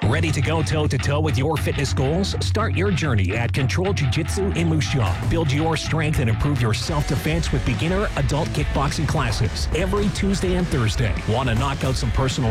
Ready to go toe-to-toe with your fitness goals? Start your journey at Control Jiu-Jitsu in Moose Jaw. Build your strength and improve your self-defense with beginner adult kickboxing classes every Tuesday and Thursday. Want to knock out some personal